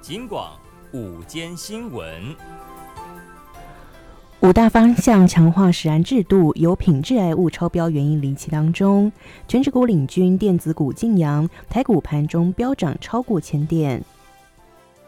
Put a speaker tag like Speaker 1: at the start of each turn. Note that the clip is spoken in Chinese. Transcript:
Speaker 1: 金广午间新闻。
Speaker 2: 五大方向强化食安制度，有品致癌物超标原因厘清当中，全指股领军，电子股劲扬，台股盘中飙涨超过1000点。